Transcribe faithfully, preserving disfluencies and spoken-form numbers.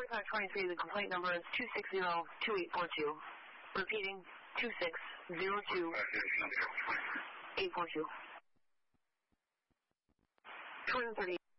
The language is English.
forty-five twenty-three, the complaint number is two six zero two eight four two. Repeating, two six zero two eight four two. two thirty.